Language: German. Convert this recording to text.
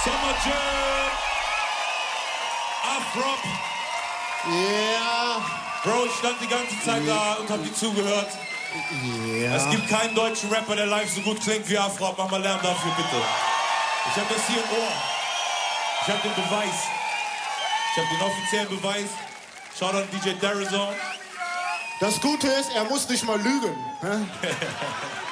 Summer Jam. Afrop. Ja. Bro, ich stand die ganze Zeit da und hab dir zugehört. Ja. Es gibt keinen deutschen Rapper, der live so gut klingt wie Afrop. Mach mal Lärm dafür, bitte. Ich hab das hier im Ohr. Ich hab den Beweis. Ich hab den offiziellen Beweis. Schaut an DJ Darazone. Das Gute ist, er muss nicht mal lügen.